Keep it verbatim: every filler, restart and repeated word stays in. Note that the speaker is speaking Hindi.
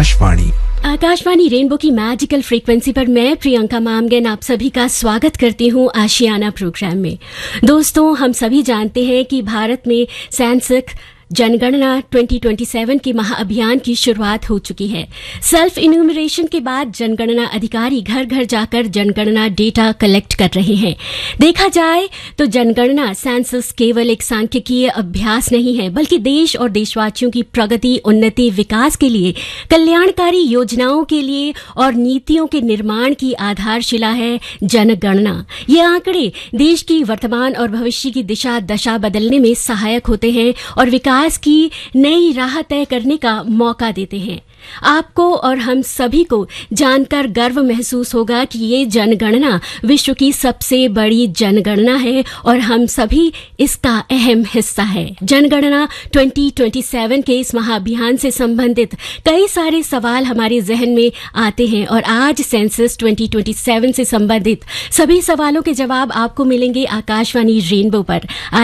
आकाशवाणी आकाशवाणी रेनबो की मैजिकल फ्रीक्वेंसी पर मैं प्रियंका मामगन आप सभी का स्वागत करती हूँ आशियाना प्रोग्राम में। दोस्तों, हम सभी जानते हैं कि भारत में सेंसस जनगणना दो हज़ार सत्ताईस के महाअभियान की शुरुआत हो चुकी है। सेल्फ इन्यूमरेशन के बाद जनगणना अधिकारी घर घर जाकर जनगणना डेटा कलेक्ट कर रहे हैं। देखा जाए तो जनगणना सेंसस केवल एक सांख्यिकीय अभ्यास नहीं है, बल्कि देश और देशवासियों की प्रगति, उन्नति, विकास के लिए, कल्याणकारी योजनाओं के लिए और नीतियों के निर्माण की आधारशिला है जनगणना। ये आंकड़े देश की वर्तमान और भविष्य की दिशा दशा बदलने में सहायक होते हैं और विकास की नई राह तय करने का मौका देते हैं। आपको और हम सभी को जानकर गर्व महसूस होगा कि ये जनगणना विश्व की सबसे बड़ी जनगणना है और हम सभी इसका अहम हिस्सा है। जनगणना दो हज़ार सत्ताईस के इस महाअभियान से संबंधित कई सारे सवाल हमारे जहन में आते हैं और आज सेंसस दो हज़ार सत्ताईस से संबंधित सभी सवालों के जवाब आपको मिलेंगे आकाशवाणी रेनबो पर।